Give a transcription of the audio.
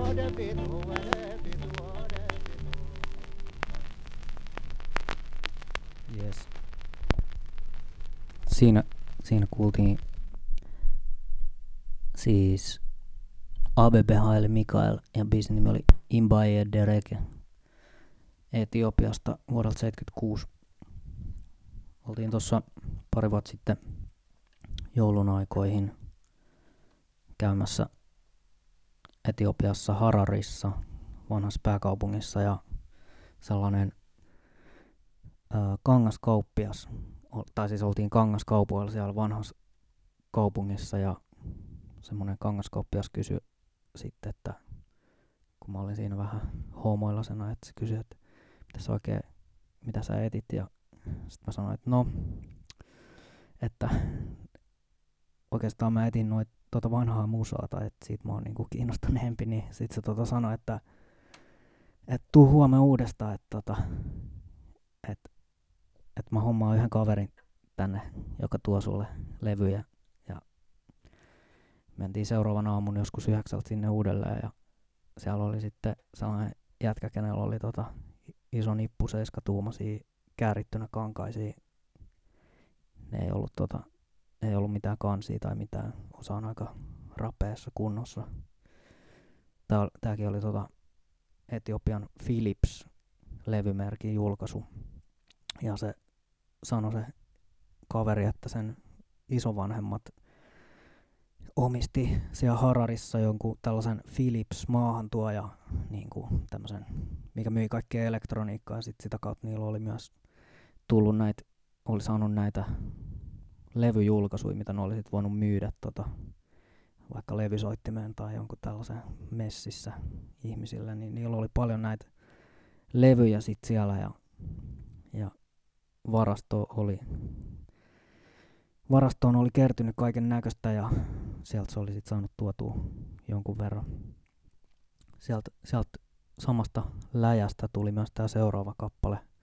Yes. Siinä kuultiin siis ABB Haile Mikael ja biisin nimi oli Imbaye Dereke Etiopiasta vuodelta 76. Oltiin tuossa pari vuotta sitten joulun aikoihin käymässä Etiopiassa Hararissa, vanhassa pääkaupungissa, ja sellainen kangaskauppias, tai siis oltiin kangaskaupoilla siellä vanhassa kaupungissa, ja semmoinen kangaskauppias kysyi sitten, että kun mä olin siinä vähän hoomoillasena, että se kysyi, että mitä sä etit, ja sitten mä sanoin, että no, että oikeastaan mä etin tota vanhaa musaa, tai että siitä mä oon niinku kiinnostuneempi, niin sit se sanoi, että tuu huomenna uudestaan, että mä hommaan yhden kaverin tänne, joka tuo sulle levyjä, ja mentiin seuraavana aamun joskus 9 sinne uudelleen, ja siellä oli sitten sellainen jätkä, kenellä oli iso nippu 7-tuumaisia käärittynä kankaisia. Ne ei ollut mitään kansia tai mitään, osa on aika rapeassa kunnossa. Tääkin oli Etiopian Philips-levymerkin julkaisu, ja se sanoi se kaveri, että sen isovanhemmat omisti siellä Hararissa jonkun tällaisen Philips maahantuoja, niin kuin tämmöisen, mikä myi kaikkea elektroniikkaa, ja sitä kautta niillä oli myös tullut oli saanut näitä levyjulkaisuja, mitä ne oli sit voinut myydä vaikka levysoittimeen tai jonkun tällaisen messissä ihmisille, niin niillä oli paljon näitä levyjä sit siellä, ja varastoon oli kertynyt kaiken näköistä, ja sieltä se oli sit saanut tuotua jonkun verran. Sieltä samasta läjästä tuli myös tää seuraava kappale,